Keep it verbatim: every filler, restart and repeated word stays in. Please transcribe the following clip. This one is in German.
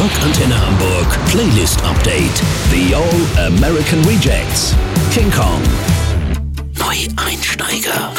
Rock Antenne Hamburg Playlist Update. The All American Rejects. King Kong. Neueinsteiger.